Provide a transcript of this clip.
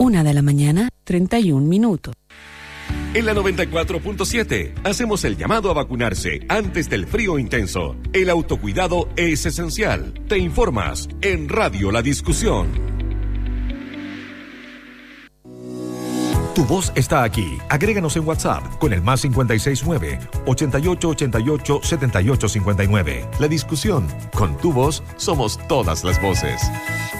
1:31. En la 94.7 hacemos el llamado a vacunarse antes del frío intenso. El autocuidado es esencial. Te informas en Radio La Discusión. Tu voz está aquí. Agréganos en WhatsApp con el +569 8888 7859. La Discusión. Con tu voz somos todas las voces.